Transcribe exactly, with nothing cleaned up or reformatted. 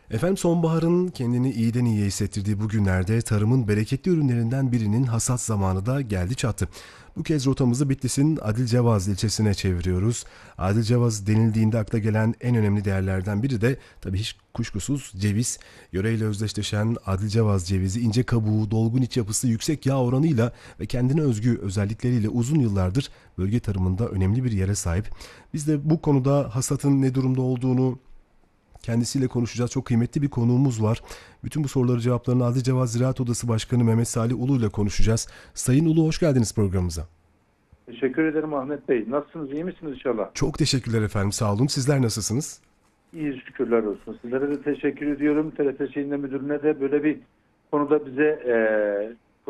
Efendim sonbaharın kendini iyiden iyiye hissettirdiği bu günlerde tarımın bereketli ürünlerinden birinin hasat zamanı da geldi çattı. Bu kez rotamızı Bitlis'in Adilcevaz ilçesine çeviriyoruz. Adilcevaz denildiğinde akla gelen en önemli değerlerden biri de tabii hiç kuşkusuz ceviz. Yöreyle özdeşleşen Adilcevaz cevizi ince kabuğu, dolgun iç yapısı, yüksek yağ oranıyla ve kendine özgü özellikleriyle uzun yıllardır bölge tarımında önemli bir yere sahip. Biz de bu konuda hasatın ne durumda olduğunu, kendisiyle konuşacağız. Çok kıymetli bir konuğumuz var. Bütün bu soruları cevaplarını Adil Cevaz Ziraat Odası Başkanı Mehmet Salih Ulu ile konuşacağız. Sayın Ulu, hoş geldiniz programımıza. Teşekkür ederim Ahmet Bey. Nasılsınız? İyi misiniz inşallah? Çok teşekkürler efendim. Sağ olun. Sizler nasılsınız? İyi, şükürler olsun. Sizlere de teşekkür ediyorum. T R T Şeyin'de müdürüne de böyle bir konuda bize e,